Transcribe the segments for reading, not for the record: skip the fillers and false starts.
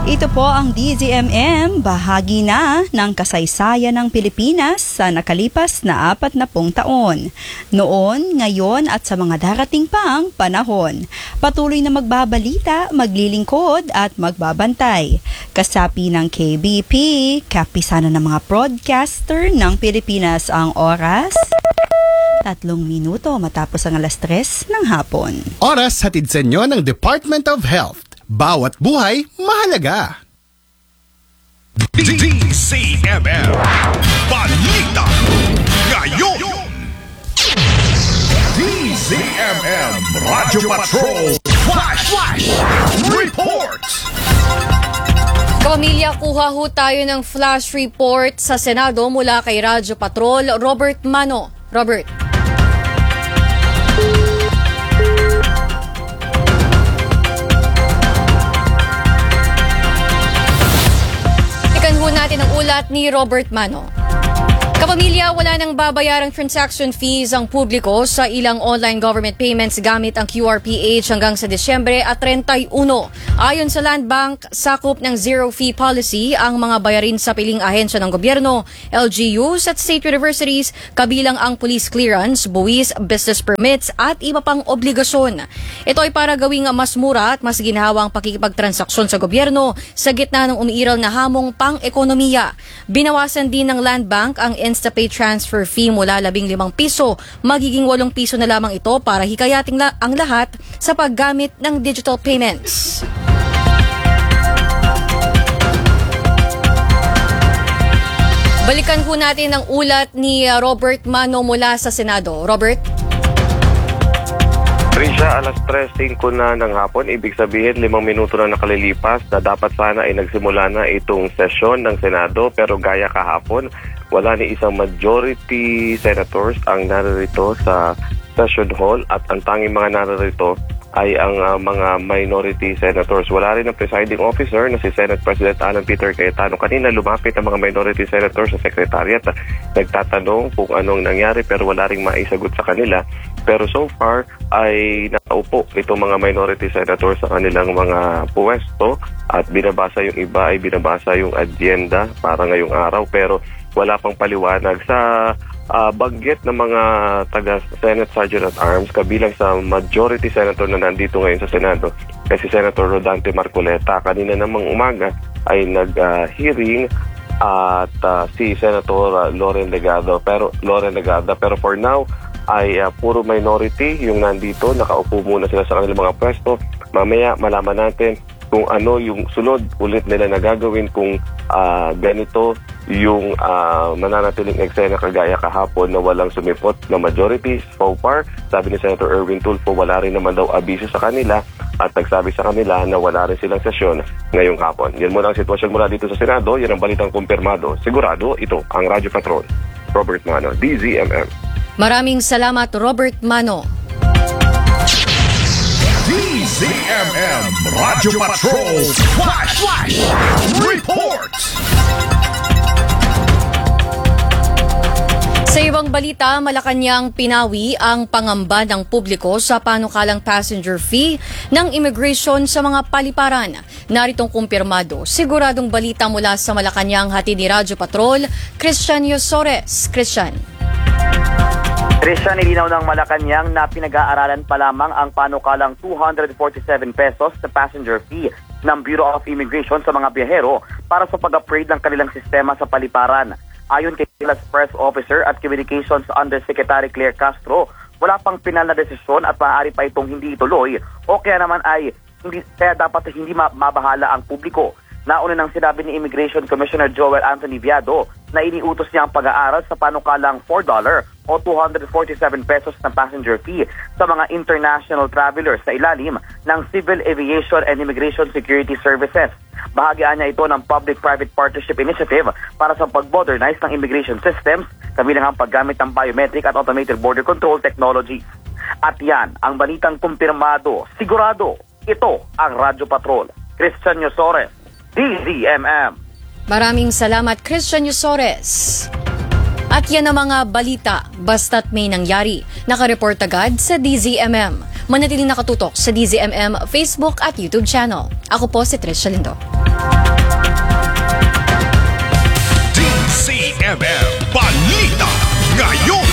Ito po ang DZMM, bahagi na ng kasaysayan ng Pilipinas sa nakalipas na 40 taon. Noon, ngayon at sa mga darating pang panahon. Patuloy na magbabalita, maglilingkod at magbabantay. Kasapi ng KBP, kapisana ng mga broadcaster ng Pilipinas ang oras. 3 minuto matapos ang 3:00 ng hapon. Oras hatid sa inyo ng Department of Health. Bawat buhay, mahalaga. DZMM Balita Ngayon. DZMM Radyo Patrol Flash Reports. Pamilya, kuha ho tayo ng flash report sa Senado mula kay Radyo Patrol, Robert Mano. Robert. Natin ang ulat ni Robert Mano. Kapamilya, wala nang babayarang transaction fees ang publiko sa ilang online government payments gamit ang QRPH hanggang sa Disyembre at 31. Ayon sa Land Bank, sakop ng zero fee policy ang mga bayarin sa piling ahensya ng gobyerno, LGUs at state universities, kabilang ang police clearance, buwis, business permits at iba pang obligasyon. Ito ay para gawing mas mura at mas ginhawang pakikipagtransaksyon sa gobyerno sa gitna ng umiiral na hamong pang-ekonomiya. Binawasan din ng Land Bank ang InstaPay transfer fee mula 15 piso, magiging 8 piso na lamang ito para hikayating ang lahat sa paggamit ng digital payments. Balikan po natin ang ulat ni Robert Mano mula sa Senado. Robert? Trisha, 3:05 na ng hapon. Ibig sabihin, 5 minuto na nakalilipas na dapat sana ay nagsimula na itong sesyon ng Senado. Pero gaya kahapon, wala ni isang majority senators ang naririto sa session hall at ang tanging mga naririto ay ang mga minority senators. Wala rin ang presiding officer na si Senate President Alan Peter Cayetano. Kanina lumapit ang mga minority senators sa secretariat. Nagtatanong kung anong nangyari pero wala ring maisagot sa kanila. Pero so far ay nakaupo itong mga minority senators sa kanilang mga puwesto at binabasa yung iba ay binabasa yung agenda para ngayong araw pero wala pang paliwanag sa banggit ng mga taga-Senate Sergeant at Arms kabilang sa majority senator na nandito ngayon sa Senado kasi Senator Rodante Marcoleta. Kanina namang umaga ay nag-hearing at si Senator Loren Legado pero for now ay puro minority yung nandito. Nakaupo muna sila sa kanilang mga pwesto. Mamaya malaman natin kung ano yung sunod ulit nila na gagawin kung ganito yung mananatiling eksena kagaya kahapon na walang sumipot na majority. So far, sabi ni Senator Erwin Tulfo, wala rin naman daw abiso sa kanila at nagsabi sa kanila na wala rin silang sesyon ngayong hapon. Yan muna ang sitwasyon mula dito sa Senado. Yan ang balitang kumpirmado. Sigurado, ito ang Radyo Patrol. Robert Mano, DZMM. Maraming salamat, Robert Mano. DZMM Radyo Patrol Flash Reports. Sa ibang balita, Malacanang pinawi ang pangamba ng publiko sa panukalang passenger fee ng immigration sa mga paliparan. Naritong kumpirmado. Siguradong balita mula sa Malacanang, hatid ni Radyo Patrol, Christian Yosores. Christian. Trisha, nilinaw ng Malacanang na pinag-aaralan pa lamang ang panukalang 247 pesos na passenger fee ng Bureau of Immigration sa mga biyahero para sa pag-upgrade ng kanilang sistema sa paliparan. Ayon kay Kilas Press Officer at Communications Undersecretary Claire Castro, wala pang pinal na desisyon at maaari pa itong hindi ituloy o kaya naman ay kaya dapat hindi mabahala ang publiko. Nauna nang sinabi ni Immigration Commissioner Joel Anthony Viado na iniutos niya ang pag-aaral sa panukalang $4 o 247 pesos na passenger fee sa mga international travelers sa ilalim ng Civil Aviation and Immigration Security Services. Bahagian niya ito ng Public-Private Partnership Initiative para sa pag-modernize ng immigration systems, kabilang ang paggamit ng biometric at automated border control technologies. At yan, ang balitang kumpirmado, sigurado, ito ang Radyo Patrol. Christian Yosores, DZMM. Maraming salamat, Christian Yosores. At yan ang mga balita, basta't may nangyari. Nakareport agad sa DZMM. Manatiling nakatutok sa DZMM Facebook at YouTube channel. Ako po si Trisha Lindo. DZMM Balita ngayon.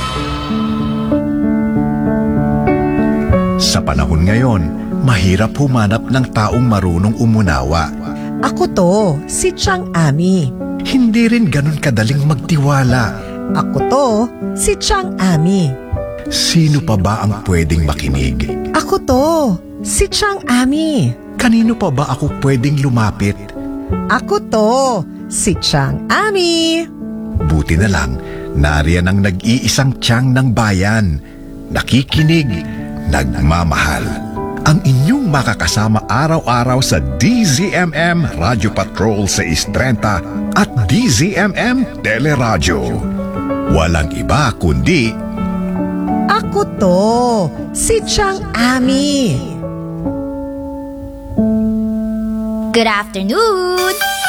Sa panahon ngayon, mahirap humanap ng taong marunong umunawa. Ako to, si Chang Ami. Hindi rin ganun kadaling magtiwala. Ako to, si Chang Ami. Sino pa ba ang pwedeng makinig? Ako to, si Chang Ami. Kanino pa ba ako pwedeng lumapit? Ako to, si Chang Ami. Buti na lang, nariyan ang nag-iisang tiyang ng bayan. Nakikinig, nagmamahal. Ang inyong makakasama araw-araw sa DZMM Radio Patrol 630 at DZMM Teleradyo. Walang iba kundi Ako to, si Chang Ami. Good afternoon!